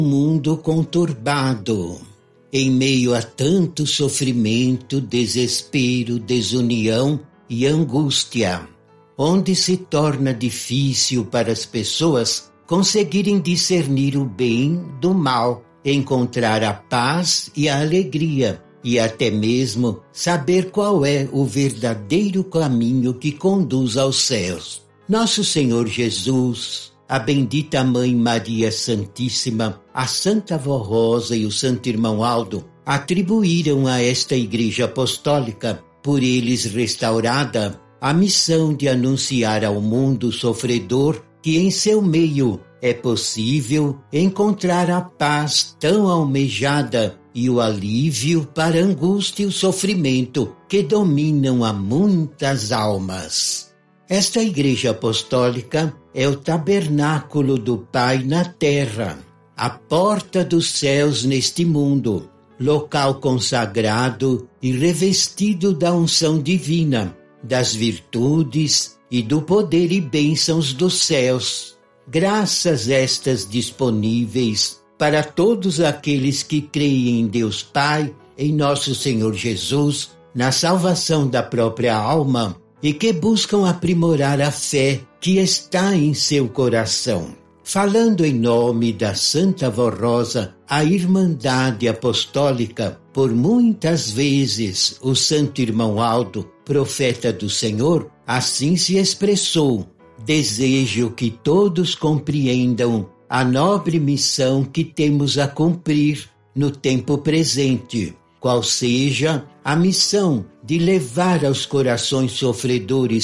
Mundo conturbado, em meio a tanto sofrimento, desespero, desunião e angústia, onde se torna difícil para as pessoas conseguirem discernir o bem do mal, encontrar a paz e a alegria, e até mesmo saber qual é o verdadeiro caminho que conduz aos céus. Nosso Senhor Jesus, a bendita Mãe Maria Santíssima, a Santa Vó Rosa e o Santo Irmão Aldo atribuíram a esta Igreja Apostólica, por eles restaurada, a missão de anunciar ao mundo sofredor que em seu meio é possível encontrar a paz tão almejada e o alívio para a angústia e o sofrimento que dominam a muitas almas. Esta Igreja Apostólica é o tabernáculo do Pai na terra, a porta dos céus neste mundo, local consagrado e revestido da unção divina, das virtudes e do poder e bênçãos dos céus. Graças estas disponíveis para todos aqueles que creem em Deus Pai, em nosso Senhor Jesus, na salvação da própria alma, e que buscam aprimorar a fé que está em seu coração. Falando em nome da Santa Vó Rosa, a Irmandade Apostólica, por muitas vezes o Santo Irmão Aldo, profeta do Senhor, assim se expressou: desejo que todos compreendam a nobre missão que temos a cumprir no tempo presente, qual seja a missão de levar aos corações sofredores